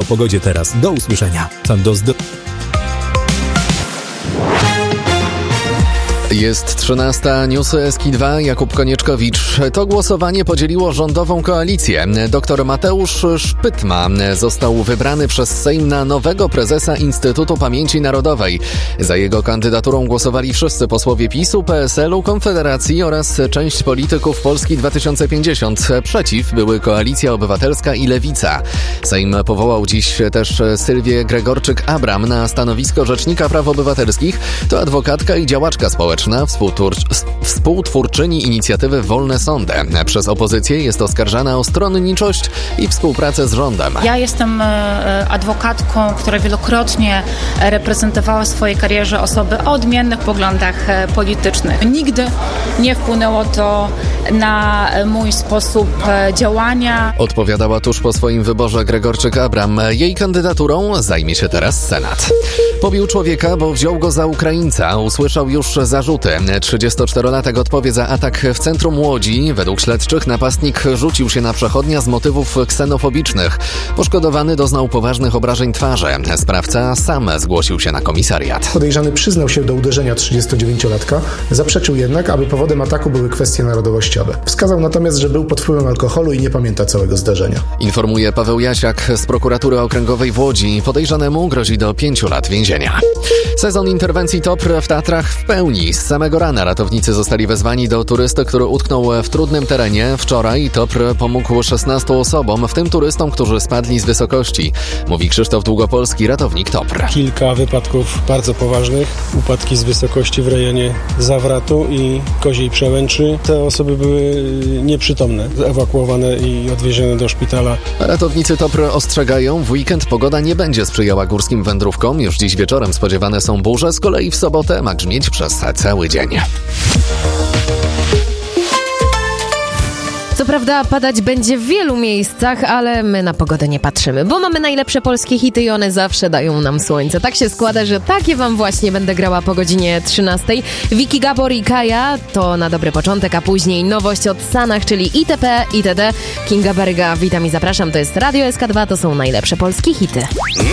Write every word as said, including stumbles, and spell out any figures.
pogodzie teraz. Do usłyszenia. Sandoz do... Jest trzynasta, newsy S K dwa, Jakub Konieczkowicz. To głosowanie podzieliło rządową koalicję. Doktor Mateusz Szpytma został wybrany przez Sejm na nowego prezesa Instytutu Pamięci Narodowej. Za jego kandydaturą głosowali wszyscy posłowie PiSu, P S L u, Konfederacji oraz część polityków Polski dwa tysiące pięćdziesiąt. Przeciw były Koalicja Obywatelska i Lewica. Sejm powołał dziś też Sylwię Gregorczyk-Abram na stanowisko Rzecznika Praw Obywatelskich. To adwokatka i działaczka społeczna. Współtwór... współtwórczyni inicjatywy Wolne Sądy. Przez opozycję jest oskarżana o stronniczość i współpracę z rządem. Ja jestem adwokatką, która wielokrotnie reprezentowała w swojej karierze osoby o odmiennych poglądach politycznych. Nigdy nie wpłynęło to na mój sposób działania. Odpowiadała tuż po swoim wyborze Gregorczyk-Abram. Jej kandydaturą zajmie się teraz Senat. Pobił człowieka, bo wziął go za Ukraińca. Usłyszał już zarzuty. trzydziestoczterolatek odpowie za atak w centrum Łodzi. Według śledczych napastnik rzucił się na przechodnia z motywów ksenofobicznych. Poszkodowany doznał poważnych obrażeń twarzy. Sprawca sam zgłosił się na komisariat. Podejrzany przyznał się do uderzenia trzydziestodziewięciolatka, zaprzeczył jednak, aby powodem ataku były kwestie narodowościowe. Wskazał natomiast, że był pod wpływem alkoholu i nie pamięta całego zdarzenia. Informuje Paweł Jasiak z prokuratury okręgowej w Łodzi. Podejrzanemu grozi do pięciu lat więzienia. Sezon interwencji TOPR w Tatrach w pełni. Z samego rana ratownicy zostali wezwani do turysty, który utknął w trudnym terenie. Wczoraj TOPR pomógł szesnastu osobom, w tym turystom, którzy spadli z wysokości. Mówi Krzysztof Długopolski, ratownik TOPR. Kilka wypadków bardzo poważnych. Upadki z wysokości w rejonie Zawratu i Koziej Przełęczy. Te osoby były nieprzytomne, ewakuowane i odwiezione do szpitala. Ratownicy TOPR ostrzegają, w weekend pogoda nie będzie sprzyjała górskim wędrówkom. Już dziś wieczorem spodziewane są burze, z kolei w sobotę ma grzmieć przez cały dzień. Co prawda padać będzie w wielu miejscach, ale my na pogodę nie patrzymy, bo mamy najlepsze polskie hity i one zawsze dają nam słońce. Tak się składa, że takie wam właśnie będę grała po godzinie trzynastej. Wiki Gabor i Kaja to na dobry początek, a później nowość od Sanach, czyli itp. itd. Kinga Baryga, witam i zapraszam. To jest Radio S K dwa, to są najlepsze polskie hity.